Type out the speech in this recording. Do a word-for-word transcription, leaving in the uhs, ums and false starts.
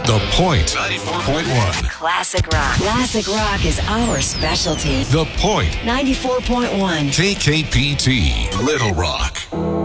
The Point ninety-four point one. Classic rock. Classic rock is our specialty. The Point ninety-four point one. K K P T, Little Rock.